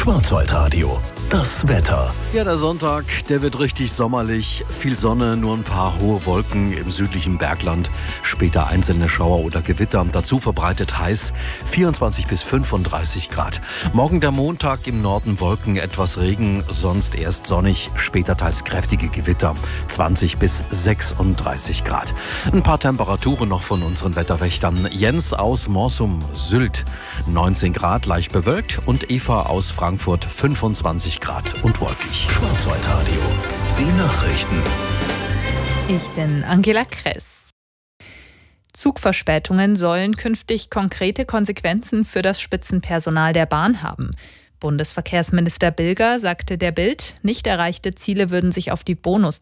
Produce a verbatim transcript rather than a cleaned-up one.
Schwarzwaldradio. Das Wetter. Ja, der Sonntag, der wird richtig sommerlich. Viel Sonne, nur ein paar hohe Wolken im südlichen Bergland. Später einzelne Schauer oder Gewitter. Dazu verbreitet heiß, vierundzwanzig bis fünfunddreißig Grad. Morgen der Montag, im Norden Wolken, etwas Regen, sonst erst sonnig, später teils kräftige Gewitter. zwanzig bis sechsunddreißig Grad. Ein paar Temperaturen noch von unseren Wetterwächtern. Jens aus Morsum, Sylt, neunzehn Grad, leicht bewölkt. Und Eva aus Frankfurt, fünfundzwanzig Grad und wolkig. Schwarzwaldradio. Die Nachrichten. Ich bin Angela Kress. Zugverspätungen sollen künftig konkrete Konsequenzen für das Spitzenpersonal der Bahn haben. Bundesverkehrsminister Bilger sagte der Bild, nicht erreichte Ziele würden sich auf die Bonus